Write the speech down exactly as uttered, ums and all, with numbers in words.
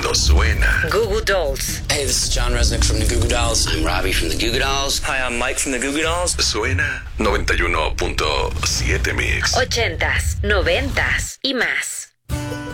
Esto suena. Goo Goo Dolls. Hey, this is John Resnick from the Goo Goo Dolls. I'm Robbie from the Goo Goo Dolls. Hi, I'm Mike from the Goo Goo Dolls. Suena noventa y uno punto siete Mix. Ochentas, noventas y más.